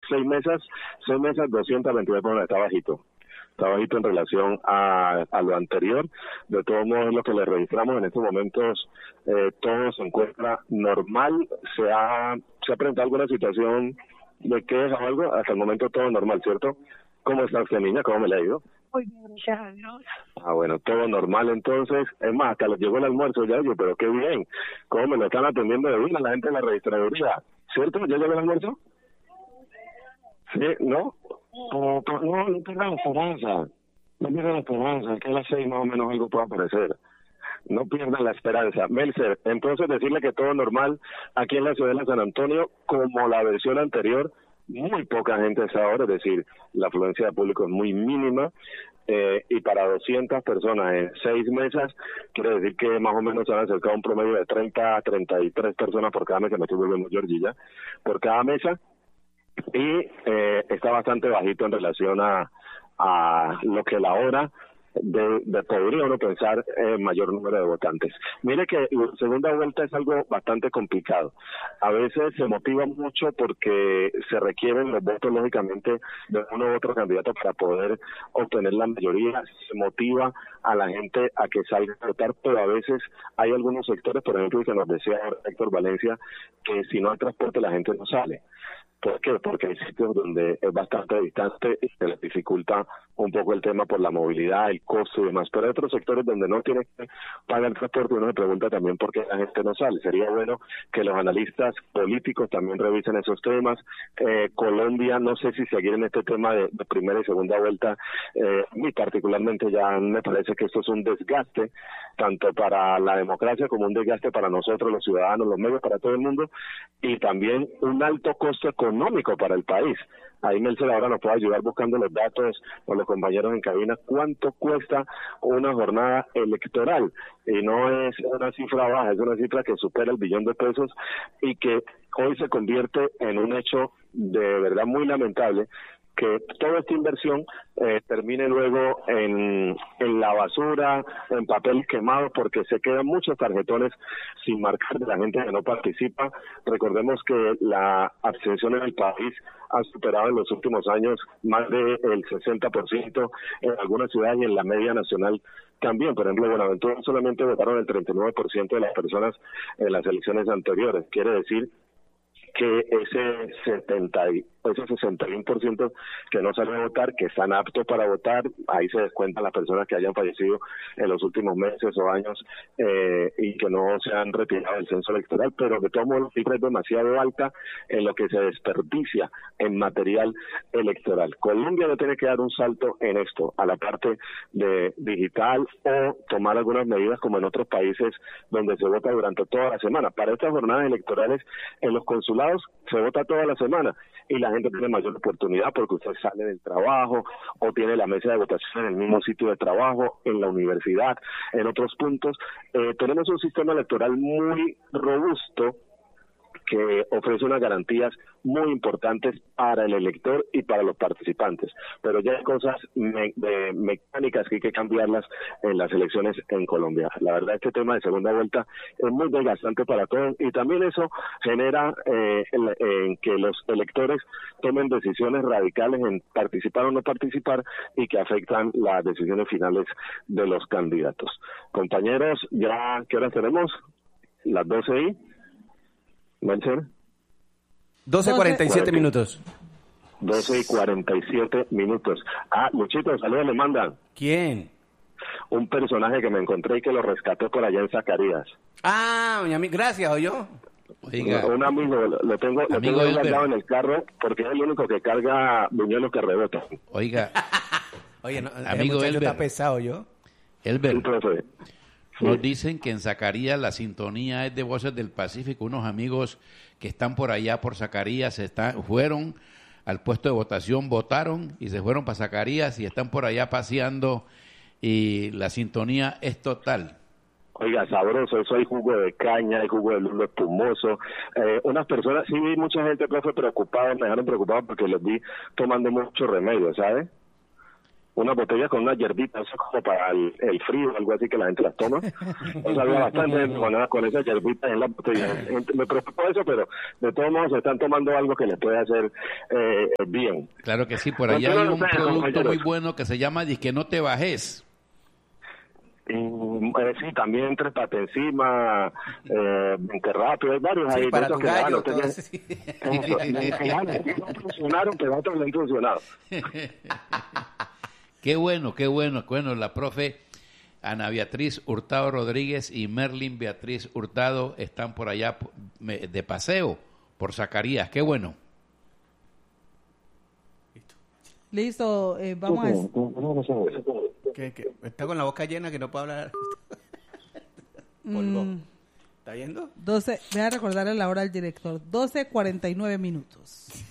seis mesas, 222 personas, está bajito en relación a lo anterior. De todos modos, lo que le registramos en estos momentos, todo se encuentra normal. Se ha presentado alguna situación de queja o algo, hasta el momento todo normal, ¿cierto? ¿Cómo está usted, niña? ¿Cómo me le ha ido? Muy bien, gracias a Dios. Bueno, todo normal entonces. Es más, hasta les llegó el almuerzo ya, yo, pero qué bien. ¿Cómo me lo están atendiendo de bien la gente de la registraduría? ¿Cierto? ¿Ya llegó el almuerzo? Sí, ¿no? No pierdan la esperanza. No pierdan la esperanza, que a las 6 más o menos algo pueda aparecer. No pierdan la esperanza. Melcer, entonces decirle que todo normal aquí en la ciudad de San Antonio, como la versión anterior, muy poca gente está ahora, es decir, la afluencia de público es muy mínima, y para 200 personas en 6 mesas, quiere decir que más o menos se han acercado a un promedio de 30 a 33 personas por cada mesa, me estoy volviendo Georgilla, por cada mesa, y está bastante bajito en relación a lo que la hora podría uno pensar mayor número de votantes. Mire que la segunda vuelta es algo bastante complicado. A veces se motiva mucho porque se requieren los votos, lógicamente, de uno u otro candidato para poder obtener la mayoría. Se motiva a la gente a que salga a votar, pero a veces hay algunos sectores, por ejemplo, que nos decía Héctor Valencia, que si no hay transporte la gente no sale. ¿Por qué? Porque hay sitios donde es bastante distante y se les dificulta un poco el tema por la movilidad, el costo y demás. Pero hay otros sectores donde no tiene que pagar transporte y uno se pregunta también por qué la gente no sale. Sería bueno que los analistas políticos también revisen esos temas. Colombia, no sé si seguir en este tema de primera y segunda vuelta. Muy particularmente ya me parece que esto es un desgaste, tanto para la democracia como un desgaste para nosotros, los ciudadanos, los medios, para todo el mundo, y también un alto costo económico para el país. Ahí Melcer ahora nos puede ayudar buscando los datos o los compañeros en cabina, cuánto cuesta una jornada electoral, y no es una cifra baja, es una cifra que supera el billón de pesos y que hoy se convierte en un hecho de verdad muy lamentable, que toda esta inversión termine luego en la basura, en papel quemado, porque se quedan muchos tarjetones sin marcar de la gente que no participa. Recordemos que la abstención en el país ha superado en los últimos años más del 60% en algunas ciudades y en la media nacional también. Por ejemplo, Buenaventura solamente votaron el 39% de las personas en las elecciones anteriores. Quiere decir que ese 61% que no salen a votar, que están aptos para votar, ahí se descuentan las personas que hayan fallecido en los últimos meses o años y que no se han retirado del censo electoral, pero de todos modos la cifra es demasiado alta en lo que se desperdicia en material electoral. Colombia no tiene que dar un salto en esto, a la parte de digital, o tomar algunas medidas como en otros países donde se vota durante toda la semana. Para estas jornadas electorales en los consulados se vota toda la semana y la gente tiene mayor oportunidad porque usted sale del trabajo o tiene la mesa de votación en el mismo sitio de trabajo, en la universidad, en otros puntos. Tenemos un sistema electoral muy robusto que ofrece unas garantías muy importantes para el elector y para los participantes, pero ya hay cosas mecánicas que hay que cambiarlas en las elecciones en Colombia. La verdad, este tema de segunda vuelta es muy desgastante para todos y también eso genera en que los electores tomen decisiones radicales en participar o no participar y que afectan las decisiones finales de los candidatos. Compañeros, ¿ya qué horas tenemos? Las 12 y... ¿Melcer? 12:47 minutos. 12:47 minutos. Luchito, saludos le mandan. ¿Quién? Un personaje que me encontré y que lo rescaté por allá en Zacarías. Mi amigo, gracias, ¿oyó? Oiga, Un amigo, lo tengo guardado en el carro porque es el único que carga buñuelos que rebotan. Oiga. Oye, amigo Elber, está pesado, ¿yo? Elber, profe. nos dicen que en Zacarías la sintonía es de Voces del Pacífico. Unos amigos que están por allá por Zacarías fueron al puesto de votación, votaron y se fueron para Zacarías y están por allá paseando y la sintonía es total. Oiga, sabroso, eso hay jugo de caña, hay jugo de lulo espumoso. Unas personas, sí vi mucha gente, profe, preocupada, me dejaron preocupado porque los vi tomando mucho remedio, ¿sabes? unas botellas con una hierbita, eso es como para el frío, algo así que la gente las toma. O sea, había bastante gente con esas hierbitas en las botellas. Me preocupó eso, pero de todos modos están tomando algo que les puede hacer bien. Claro que sí, por allá hay un producto muy bueno que se llama Disque No Te Bajes. Sí, también Trépate Encima, Vente Rápido, hay varios Sí, ahí. para tu gallo. Funcionaron, pero otros no han funcionado. Qué bueno. Bueno, la profe Ana Beatriz Hurtado Rodríguez y Merlin Beatriz Hurtado están por allá de paseo por Zacarías. Qué bueno. Listo, vamos a... Que está con la boca llena que no puede hablar. Polvo. ¿Está viendo? 12, voy a recordarle la hora al director. 12:49 minutos.